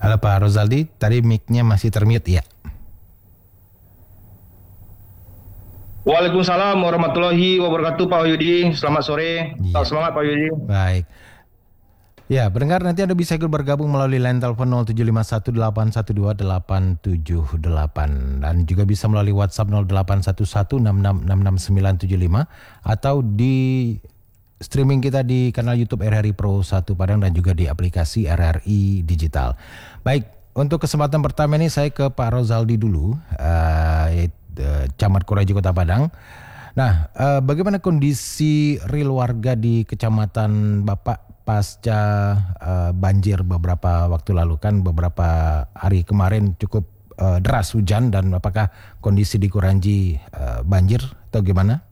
Halo Pak Rozaldi, tadi mic-nya masih termute ya? Waalaikumsalam warahmatullahi wabarakatuh Pak Yudi. Selamat sore. Tetap Iya, semangat Pak Yudi. baik. Ya, pendengar nanti Anda bisa ikut bergabung melalui line telepon 0751818878 dan juga bisa melalui WhatsApp 081166666975 atau di streaming kita di kanal YouTube RRI Pro 1 Padang dan juga di aplikasi RRI Digital. Baik, untuk kesempatan pertama ini saya ke Pak Rozaldi dulu, Camat Kuraji Kota Padang. Nah, bagaimana kondisi real warga di kecamatan Bapak pasca banjir beberapa waktu lalu, kan beberapa hari kemarin cukup deras hujan, dan apakah kondisi di Kuranji banjir atau gimana?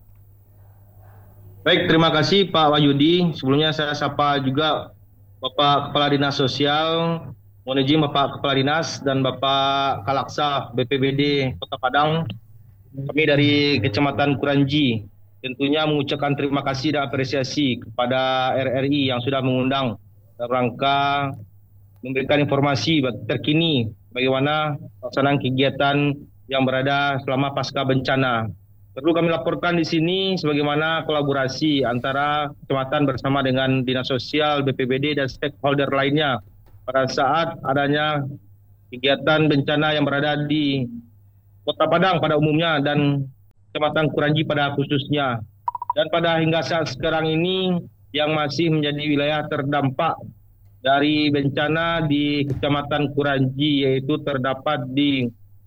Baik, terima kasih Pak Wahyudi. Sebelumnya saya sapa juga Bapak Kepala Dinas Sosial, mohon izin Bapak Kepala Dinas dan Bapak Kalaksa BPBD Kota Padang. Kami dari Kecamatan Kuranji tentunya mengucapkan terima kasih dan apresiasi kepada RRI yang sudah mengundang dalam rangka memberikan informasi terkini bagaimana pelaksanaan kegiatan yang berada selama pasca bencana. Perlu kami laporkan di sini sebagaimana kolaborasi antara kecamatan bersama dengan Dinas Sosial, BPBD dan stakeholder lainnya pada saat adanya kegiatan bencana yang berada di Kota Padang pada umumnya dan Kecamatan Kuranji pada khususnya. Dan pada hingga saat sekarang ini yang masih menjadi wilayah terdampak dari bencana di Kecamatan Kuranji yaitu terdapat di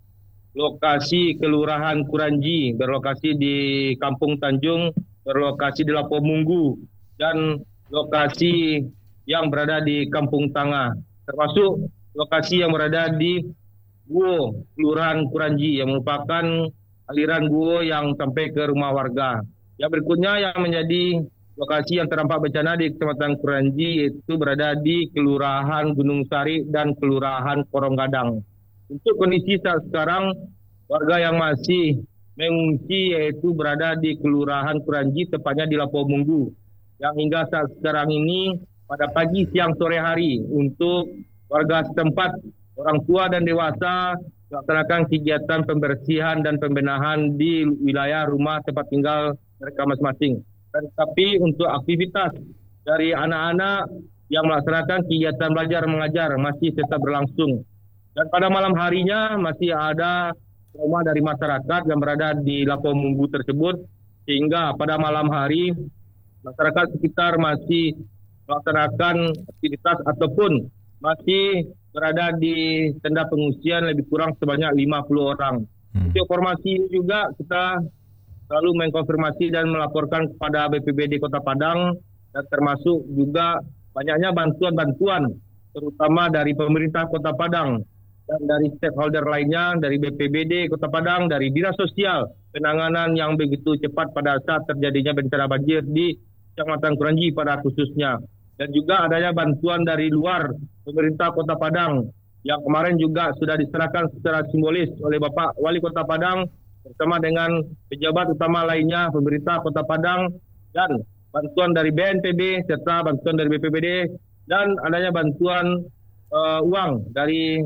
lokasi Kelurahan Kuranji, berlokasi di Kampung Tanjung, berlokasi di Lapo Munggu, dan lokasi yang berada di Kampung Tangah, termasuk lokasi yang berada di Guo, Kelurahan Kuranji, yang merupakan aliran Guo yang sampai ke rumah warga. Yang berikutnya yang menjadi lokasi yang terdampak bencana di Kecamatan Kuranji itu berada di Kelurahan Gunung Sari dan Kelurahan Koronggadang. Untuk kondisi saat sekarang, warga yang masih mengungsi yaitu berada di Kelurahan Kuranji, tepatnya di Lapo Munggu, yang hingga saat sekarang ini pada pagi, siang, sore hari untuk warga setempat, orang tua dan dewasa melaksanakan kegiatan pembersihan dan pembenahan di wilayah rumah tempat tinggal mereka masing-masing. Dan tapi untuk aktivitas dari anak-anak yang melaksanakan kegiatan belajar mengajar masih tetap berlangsung. Dan pada malam harinya masih ada rumah dari masyarakat yang berada di Lapo Munggu tersebut, sehingga pada malam hari masyarakat sekitar masih melaksanakan aktivitas ataupun masih berada di tenda pengungsian lebih kurang sebanyak 50 orang. Untuk informasi juga kita selalu mengkonfirmasi dan melaporkan kepada BPBD Kota Padang dan termasuk juga banyaknya bantuan-bantuan terutama dari pemerintah Kota Padang dan dari stakeholder lainnya, dari BPBD Kota Padang, dari Dinas Sosial, penanganan yang begitu cepat pada saat terjadinya bencana banjir di Kecamatan Kuranji pada khususnya. Dan juga adanya bantuan dari luar pemerintah Kota Padang yang kemarin juga sudah diserahkan secara simbolis oleh Bapak Wali Kota Padang bersama dengan pejabat utama lainnya pemerintah Kota Padang, dan bantuan dari BNPB serta bantuan dari BPBD, dan adanya bantuan uang dari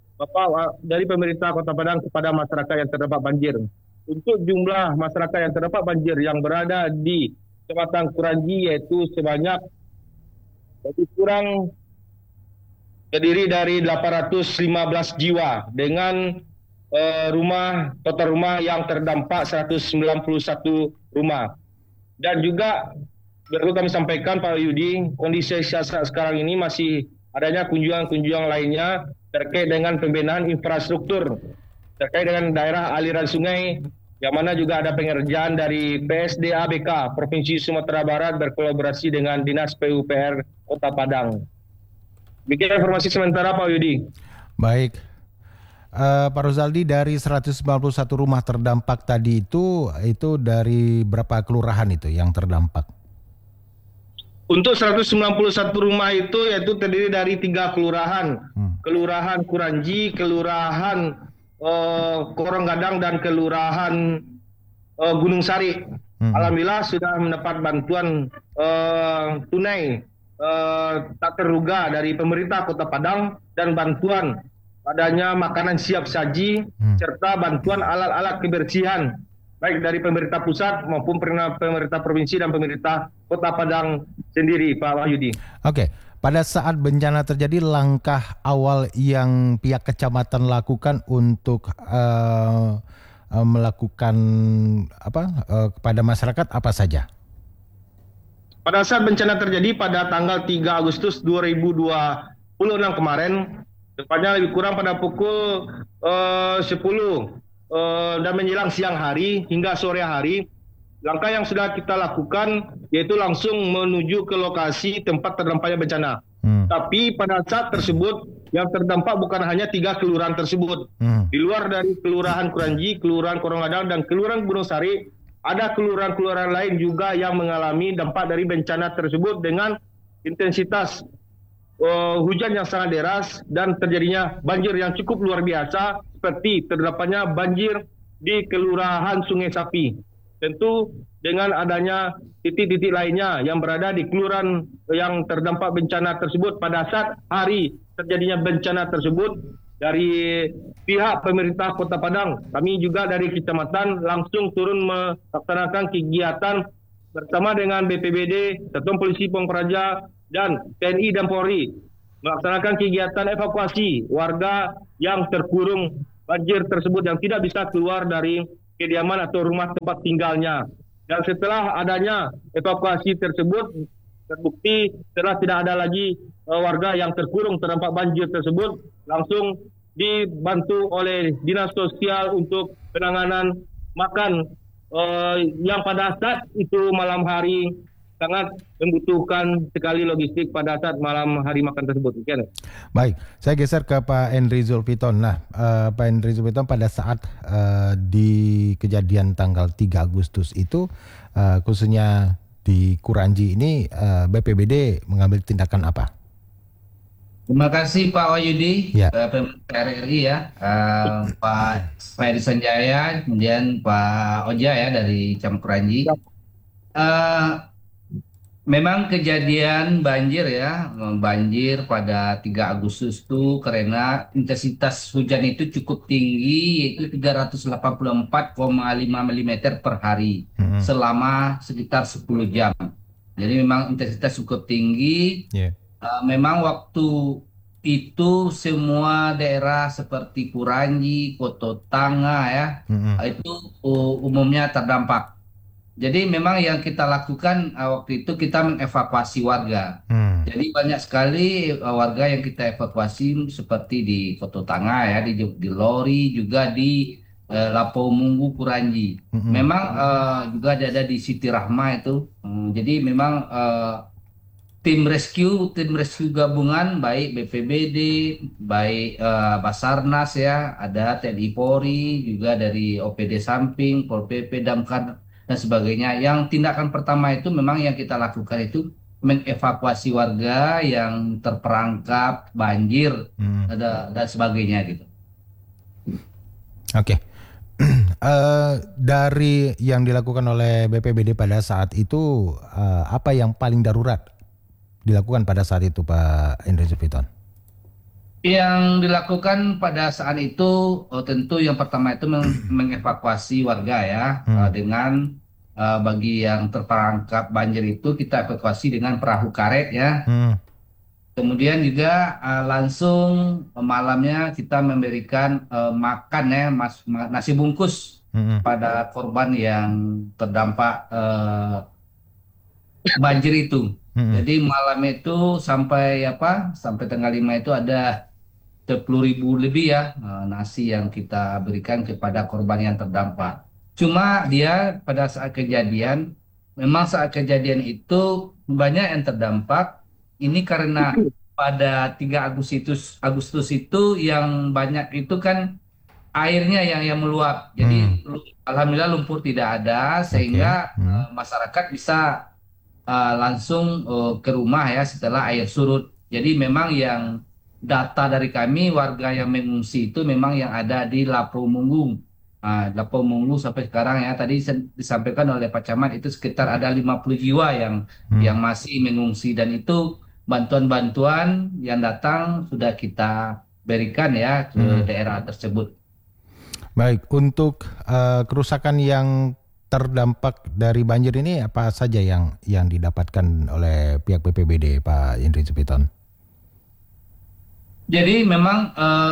dari pemerintah Kota Padang kepada masyarakat yang terdampak banjir. Untuk jumlah masyarakat yang terdampak banjir yang berada di Kecamatan Kuranji yaitu sebanyak lebih kurang terdiri dari 815 jiwa dengan total rumah yang terdampak 191 rumah. Dan juga perlu kami sampaikan Pak Yudi, kondisi saat sekarang ini masih adanya kunjungan-kunjungan lainnya terkait dengan pembenahan infrastruktur terkait dengan daerah aliran sungai, yang mana juga ada pengerjaan dari PSDABK Provinsi Sumatera Barat berkolaborasi dengan Dinas PUPR Kota Padang. Demikian informasi sementara Pak Yudi. Baik. Pak Rozaldi, dari 191 rumah terdampak tadi itu dari berapa kelurahan itu yang terdampak? Untuk 191 rumah itu yaitu terdiri dari 3 kelurahan. Kelurahan Kuranji, Kelurahan Koronggadang, dan Kelurahan Gunung Sari. Alhamdulillah sudah mendapat bantuan tunai tak terduga dari pemerintah Kota Padang dan bantuan adanya makanan siap saji serta bantuan alat-alat kebersihan baik dari pemerintah pusat maupun pemerintah provinsi dan pemerintah Kota Padang sendiri, Pak Wahyudi. Oke, pada saat bencana terjadi, langkah awal yang pihak kecamatan lakukan untuk melakukan apa kepada masyarakat apa saja? Pada saat bencana terjadi pada tanggal 3 Agustus 2026 kemarin, tepatnya lebih kurang pada pukul 10 dan menjelang siang hari hingga sore hari, langkah yang sudah kita lakukan yaitu langsung menuju ke lokasi tempat terdampaknya bencana. Tapi pada saat tersebut yang terdampak bukan hanya 3 kelurahan tersebut. Di luar dari Kelurahan Kuranji, Kelurahan Korongadal, dan Kelurahan Gunung Sari, ada kelurahan-kelurahan lain juga yang mengalami dampak dari bencana tersebut dengan intensitas hujan yang sangat deras dan terjadinya banjir yang cukup luar biasa, seperti terdapatnya banjir di Kelurahan Sungai Sapi. Tentu dengan adanya titik-titik lainnya yang berada di kelurahan yang terdampak bencana tersebut pada saat hari terjadinya bencana tersebut, dari pihak pemerintah Kota Padang, kami juga dari kecamatan langsung turun melaksanakan kegiatan bersama dengan BPBD, Satuan Polisi Pamung Praja, dan TNI dan Polri melaksanakan kegiatan evakuasi warga yang terkurung banjir tersebut yang tidak bisa keluar dari kediaman atau rumah tempat tinggalnya. Dan setelah adanya evakuasi tersebut, terbukti setelah tidak ada lagi warga yang terkurung terdampak banjir tersebut, langsung dibantu oleh Dinas Sosial untuk penanganan makan yang pada saat itu malam hari sangat membutuhkan sekali logistik pada saat malam hari makan tersebut. Baik, saya geser ke Pak Henry Zulfiton. Nah, Pak Henry Zulfiton, pada saat di kejadian tanggal 3 Agustus itu, khususnya di Kuranji ini, BPBD mengambil tindakan apa? Terima kasih Pak Wahyudi, Ya. pemerintah RRI ya, Pak Fahri Sanjaya, kemudian Pak Oja ya dari Kuranji. Memang kejadian banjir ya, banjir pada 3 Agustus itu karena intensitas hujan itu cukup tinggi, yaitu 384,5 mm per hari selama sekitar 10 jam. Jadi memang intensitas cukup tinggi. Memang waktu itu semua daerah seperti Kuranji, Koto Tanga ya, itu umumnya terdampak. Jadi memang yang kita lakukan waktu itu kita mengevakuasi warga. Jadi banyak sekali warga yang kita evakuasi seperti di Koto Tanga ya, di Lori, juga di Lapo Munggu Kuranji. Memang juga ada di Siti Rahma itu. Jadi memang tim rescue gabungan baik BPBD, baik Basarnas ya, ada TNI Polri, juga dari OPD Samping, Pol PP, Damkar dan sebagainya. Yang tindakan pertama itu memang yang kita lakukan itu mengevakuasi warga yang terperangkap banjir dan sebagainya gitu. Oke. Dari yang dilakukan oleh BPBD pada saat itu, apa yang paling darurat dilakukan pada saat itu, Pak Henry Zulfiton? Yang dilakukan pada saat itu tentu yang pertama itu mengevakuasi warga ya, dengan bagi yang terperangkap banjir itu kita evakuasi dengan perahu karet ya. Kemudian juga langsung malamnya kita memberikan makan ya, nasi bungkus pada korban yang terdampak banjir itu. Jadi malam itu sampai tanggal 5 itu ada 10.000 lebih ya nasi yang kita berikan kepada korban yang terdampak. Cuma dia pada saat kejadian, memang saat kejadian itu banyak yang terdampak. Ini karena pada 3 Agustus itu yang banyak itu kan airnya yang meluap. Jadi alhamdulillah lumpur tidak ada sehingga masyarakat bisa langsung ke rumah ya setelah air surut. Jadi memang yang data dari kami warga yang mengungsi itu memang yang ada di Lapo Munggu. Lapo Munggu sampai sekarang ya tadi disampaikan oleh Pak Camat itu sekitar ada 50 jiwa yang masih mengungsi, dan itu bantuan-bantuan yang datang sudah kita berikan ya ke daerah tersebut. Baik, untuk kerusakan yang terdampak dari banjir ini apa saja yang didapatkan oleh pihak BPBD, Pak Indri Supiton? Jadi memang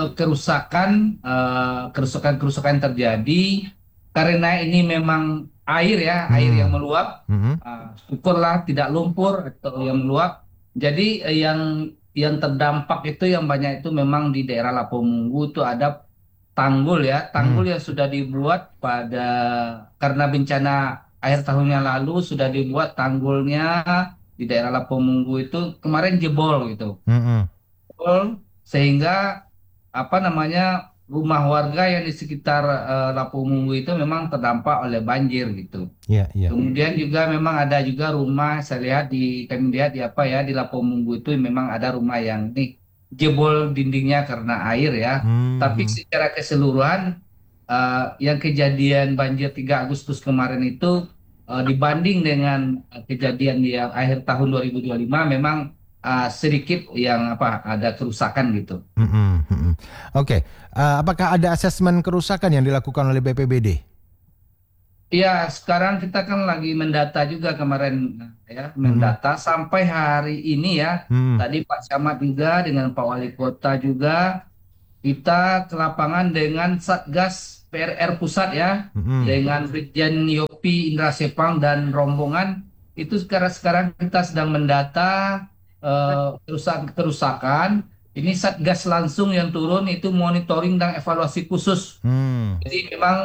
kerusakan terjadi karena ini memang air ya, air yang meluap. Syukurlah tidak lumpur atau yang meluap. Jadi yang terdampak itu yang banyak itu memang di daerah Lapomunggu itu ada tanggul ya, tanggul yang sudah dibuat karena bencana akhir tahun yang lalu sudah dibuat tanggulnya di daerah Lapomunggu itu kemarin jebol gitu. Jebol, sehingga apa namanya rumah warga yang di sekitar Lapomunggu itu memang terdampak oleh banjir gitu. Kemudian juga memang ada juga rumah saya lihat kami lihat di Lapomunggu itu memang ada rumah yang jebol dindingnya karena air ya. Tapi secara keseluruhan yang kejadian banjir 3 Agustus kemarin itu dibanding dengan kejadian yang akhir tahun 2025 memang sedikit yang ada kerusakan gitu. Oke. Apakah ada asesmen kerusakan yang dilakukan oleh BPBD? Iya, sekarang kita kan lagi mendata juga kemarin ya, mendata sampai hari ini ya. Tadi Pak Camat juga dengan Pak Wali Kota juga kita ke lapangan dengan Satgas PRR Pusat ya, dengan Brigjen Yopi Indra Sepang dan rombongan itu sekarang kita sedang mendata kerusakan. Ini Satgas langsung yang turun itu monitoring dan evaluasi khusus. Jadi memang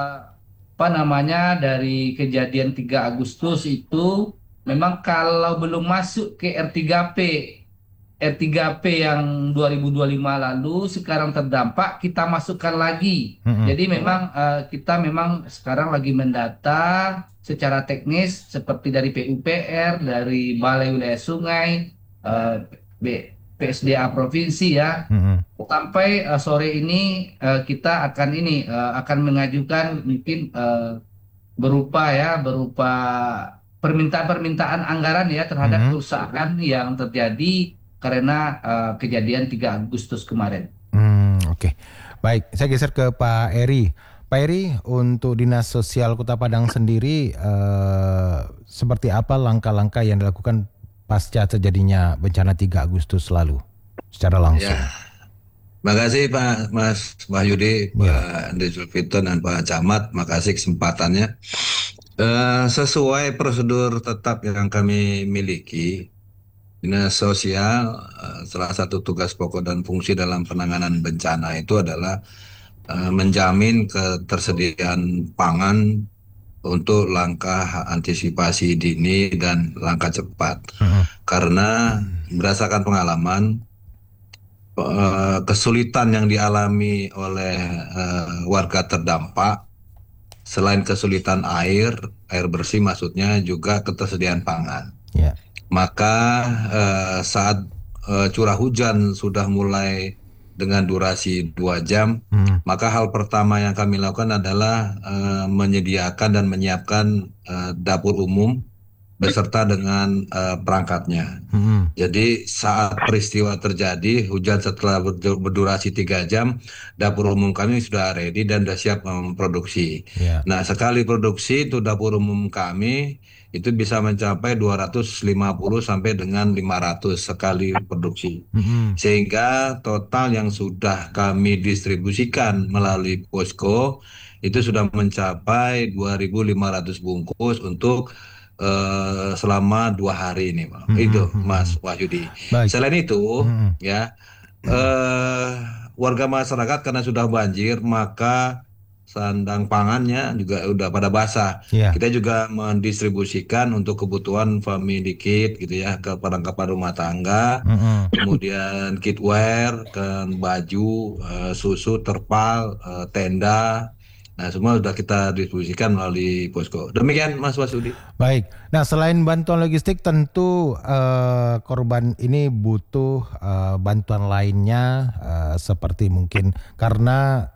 dari kejadian 3 Agustus itu memang kalau belum masuk ke R3P yang 2025 lalu sekarang terdampak kita masukkan lagi. Jadi memang kita memang sekarang lagi mendata secara teknis seperti dari PUPR, dari Balai Wilayah Sungai, PSDA provinsi ya. Sampai sore ini kita akan mengajukan mungkin berupa permintaan anggaran ya terhadap kerusakan yang terjadi karena kejadian 3 Agustus kemarin. Oke. Baik, saya geser ke Pak Eri. Pak Eri, untuk Dinas Sosial Kota Padang sendiri seperti apa langkah-langkah yang dilakukan pasca terjadinya bencana 3 Agustus lalu secara langsung? Ya. Makasih Pak Mas Wahyudi, Pak Indri Supiton dan Pak Camat, makasih kesempatannya. Sesuai prosedur tetap yang kami miliki, Dinas Sosial salah satu tugas pokok dan fungsi dalam penanganan bencana itu adalah menjamin ketersediaan pangan untuk langkah antisipasi dini dan langkah cepat. Karena berdasarkan pengalaman, kesulitan yang dialami oleh warga terdampak, selain kesulitan air bersih maksudnya juga ketersediaan pangan. Maka saat curah hujan sudah mulai dengan durasi 2 jam, maka hal pertama yang kami lakukan adalah menyediakan dan menyiapkan dapur umum beserta dengan perangkatnya. Jadi saat peristiwa terjadi, hujan setelah berdurasi 3 jam, dapur umum kami sudah ready dan sudah siap memproduksi. Nah, sekali produksi itu dapur umum kami itu bisa mencapai 250 sampai dengan 500 sekali produksi. Sehingga total yang sudah kami distribusikan melalui posko itu sudah mencapai 2.500 bungkus untuk selama 2 hari ini, Pak. Itu Mas Wahyudi. Selain itu, warga masyarakat karena sudah banjir maka sandang pangannya juga udah pada basah. Kita juga mendistribusikan untuk kebutuhan family kit gitu ya, ke perlengkapan rumah tangga, kemudian kitwear, baju, susu, terpal, tenda. Nah, semua sudah kita distribusikan melalui posko. Demikian Mas Wasudi. Baik. Nah, selain bantuan logistik tentu korban ini butuh bantuan lainnya seperti mungkin karena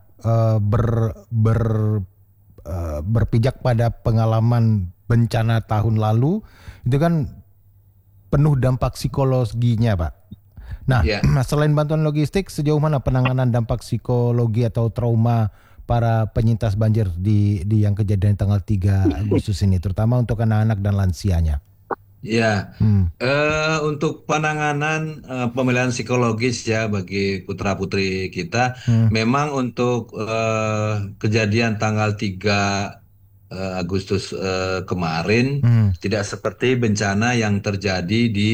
berpijak pada pengalaman bencana tahun lalu itu kan penuh dampak psikologinya, Pak. Nah, selain bantuan logistik, sejauh mana penanganan dampak psikologi atau trauma para penyintas banjir di yang kejadian tanggal 3 Agustus ini, terutama untuk anak-anak dan lansianya? Ya, untuk penanganan pemilihan psikologis ya bagi putra-putri kita, memang untuk kejadian tanggal 3 Agustus kemarin tidak seperti bencana yang terjadi di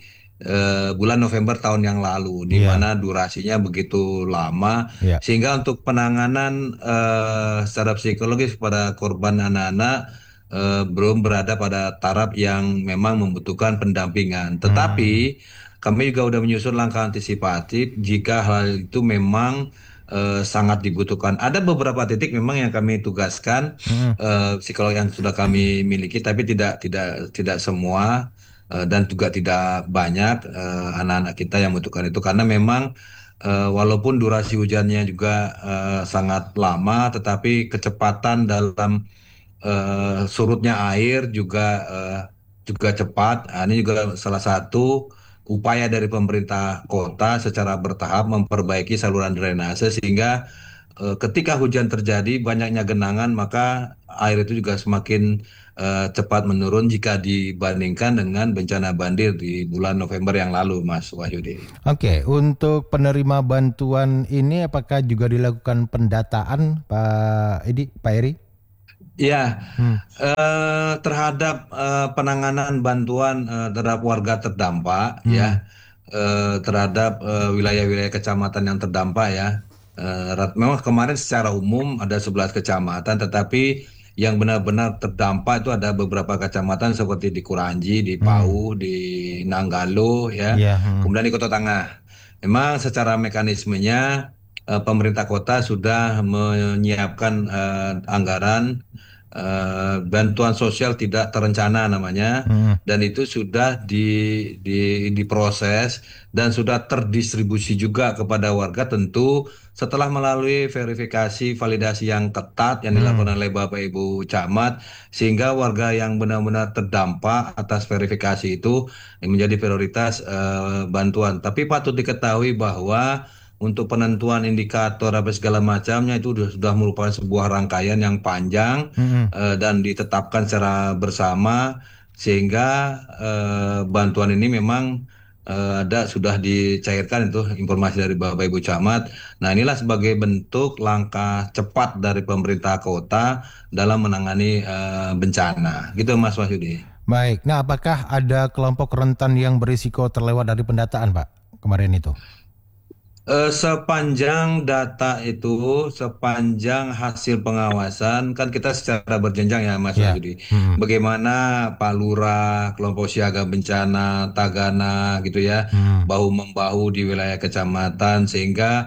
bulan November tahun yang lalu, di mana durasinya begitu lama, sehingga untuk penanganan secara psikologis pada korban anak-anak belum berada pada taraf yang memang membutuhkan pendampingan. Tetapi kami juga sudah menyusun langkah antisipatif jika hal itu memang sangat dibutuhkan. Ada beberapa titik memang yang kami tugaskan psikolog yang sudah kami miliki, tapi tidak semua dan juga tidak banyak anak-anak kita yang membutuhkan itu, karena memang walaupun durasi hujannya juga sangat lama, tetapi kecepatan dalam surutnya air juga cepat. Nah, ini juga salah satu upaya dari pemerintah kota secara bertahap memperbaiki saluran drainase, sehingga ketika hujan terjadi banyaknya genangan, maka air itu juga semakin cepat menurun jika dibandingkan dengan bencana banjir di bulan November yang lalu, Mas Wahyudi. Oke, untuk penerima bantuan ini apakah juga dilakukan pendataan, Pak Eri? Ya, terhadap penanganan bantuan terhadap warga terdampak, terhadap wilayah-wilayah kecamatan yang terdampak ya. Memang kemarin secara umum ada 11 kecamatan, tetapi yang benar-benar terdampak itu ada beberapa kecamatan seperti di Kuranji, di Pau, di Nanggalo, kemudian di Kota Tangah. Memang secara mekanismenya pemerintah kota sudah menyiapkan anggaran bantuan sosial tidak terencana namanya, dan itu sudah diproses dan sudah terdistribusi juga kepada warga, tentu setelah melalui verifikasi validasi yang ketat yang dilakukan oleh Bapak Ibu Camat, sehingga warga yang benar-benar terdampak atas verifikasi itu menjadi prioritas bantuan. Tapi patut diketahui bahwa untuk penentuan indikator apa segala macamnya itu sudah merupakan sebuah rangkaian yang panjang dan ditetapkan secara bersama, sehingga bantuan ini memang sudah dicairkan itu informasi dari Bapak Ibu Camat. Nah, inilah sebagai bentuk langkah cepat dari pemerintah kota dalam menangani bencana. Gitu, Mas Wahyudi. Baik, nah apakah ada kelompok rentan yang berisiko terlewat dari pendataan, Pak, kemarin itu? Sepanjang data itu, sepanjang hasil pengawasan, kan kita secara berjenjang ya Mas Wahyudi. Bagaimana Pak Lurah, kelompok siaga bencana, Tagana gitu ya, bahu-membahu di wilayah kecamatan, sehingga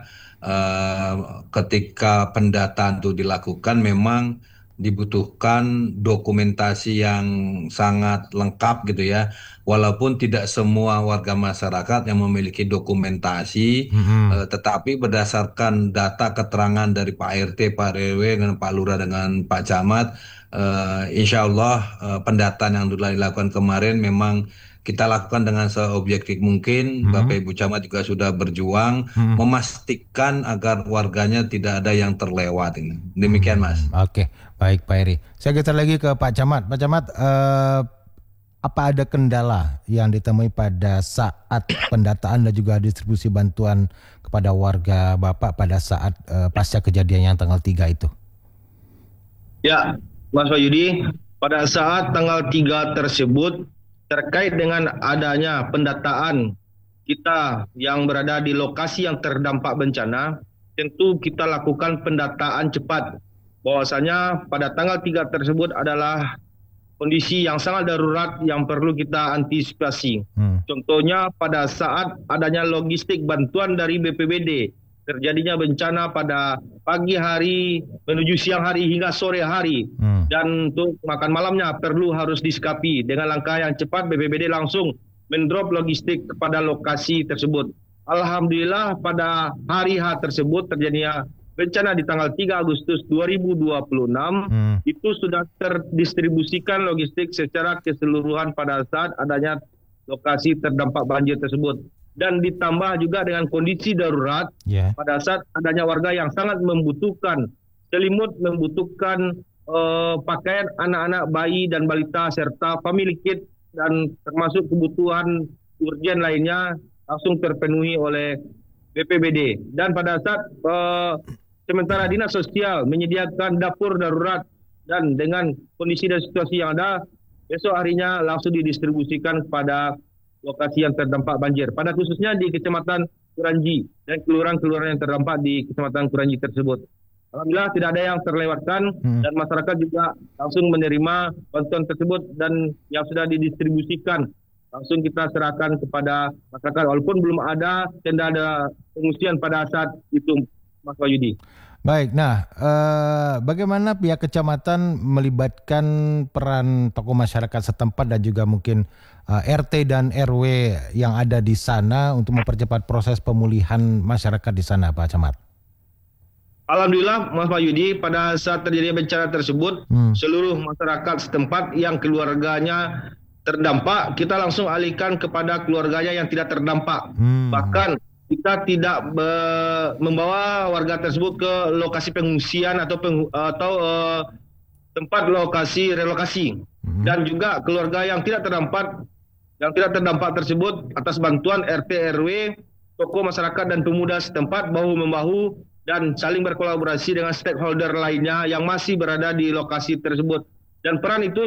ketika pendataan itu dilakukan memang dibutuhkan dokumentasi yang sangat lengkap gitu ya. Walaupun tidak semua warga masyarakat yang memiliki dokumentasi, tetapi berdasarkan data keterangan dari Pak RT, Pak RW, dengan Pak Lurah, dengan Pak Camat, insya Allah pendataan yang telah dilakukan kemarin memang kita lakukan dengan seobjektif mungkin. Bapak Ibu Camat juga sudah berjuang memastikan agar warganya tidak ada yang terlewat. Demikian, Mas. Oke, baik Pak Eri. Saya geser lagi ke Pak Camat. Pak Camat, apa ada kendala yang ditemui pada saat pendataan dan juga distribusi bantuan kepada warga Bapak pada saat pasca kejadian yang tanggal 3 itu? Ya, Mas Wahyudi, pada saat tanggal 3 tersebut, terkait dengan adanya pendataan kita yang berada di lokasi yang terdampak bencana, tentu kita lakukan pendataan cepat. Bahwasanya pada tanggal 3 tersebut adalah kondisi yang sangat darurat yang perlu kita antisipasi. Contohnya pada saat adanya logistik bantuan dari BPBD, terjadinya bencana pada pagi hari menuju siang hari hingga sore hari, dan untuk makan malamnya harus disikapi. Dengan langkah yang cepat, BPBD langsung mendrop logistik kepada lokasi tersebut. Alhamdulillah pada hari H tersebut terjadinya bencana di tanggal 3 Agustus 2026, itu sudah terdistribusikan logistik secara keseluruhan pada saat adanya lokasi terdampak banjir tersebut. Dan ditambah juga dengan kondisi darurat pada saat adanya warga yang sangat membutuhkan selimut, membutuhkan pakaian anak-anak, bayi dan balita serta family kit dan termasuk kebutuhan urgen lainnya langsung terpenuhi oleh BPBD. Dan pada saat sementara Dinas Sosial menyediakan dapur darurat dan dengan kondisi dan situasi yang ada, besok harinya langsung didistribusikan kepada lokasi yang terdampak banjir. Pada khususnya di Kecamatan Kuranji dan kelurahan-kelurahan yang terdampak di Kecamatan Kuranji tersebut. Alhamdulillah tidak ada yang terlewatkan dan masyarakat juga langsung menerima bantuan tersebut dan yang sudah didistribusikan langsung kita serahkan kepada masyarakat walaupun belum ada tenda pengungsian pada saat itu, Mas Wahyudi. Baik, nah bagaimana pihak kecamatan melibatkan peran tokoh masyarakat setempat dan juga mungkin RT dan RW yang ada di sana untuk mempercepat proses pemulihan masyarakat di sana, Pak Camat? Alhamdulillah, Mas Wahyudi, pada saat terjadi bencana tersebut, seluruh masyarakat setempat yang keluarganya terdampak, kita langsung alihkan kepada keluarganya yang tidak terdampak. Bahkan kita tidak membawa warga tersebut ke lokasi pengungsian atau tempat lokasi relokasi. Dan juga keluarga yang tidak terdampak tersebut atas bantuan RT RW, tokoh masyarakat dan pemuda setempat bahu-membahu dan saling berkolaborasi dengan stakeholder lainnya yang masih berada di lokasi tersebut. Dan peran itu